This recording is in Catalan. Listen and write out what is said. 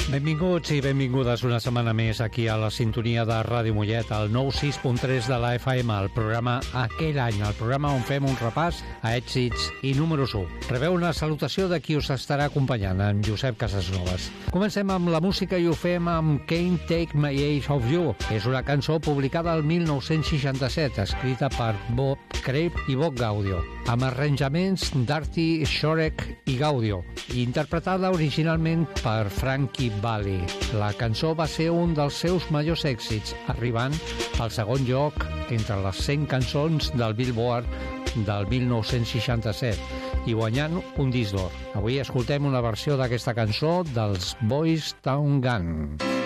Benvinguts i benvingudes una setmana més aquí a la sintonia de Ràdio Mollet, al 96.3 de la FM, el programa Aquell Any, el programa on fem un repàs a èxits i números 1. Rebeu una salutació de qui us estarà acompanyant, en Josep Casasnovas. Comencem amb la música i ho fem amb Can't Take My Eyes Off You. És una cançó publicada el 1967, escrita per Bob Crave i Bob Gaudio, amb arranjaments d'Artie Shorek i Gaudio, i interpretada originalment per Frankie Valli. La cançó va ser un dels seus majors èxits, arribant al segon lloc entre les 100 cançons del Billboard del 1967 i guanyant un disc d'or. Avui escoltem una versió d'aquesta cançó dels Boys Town Gang.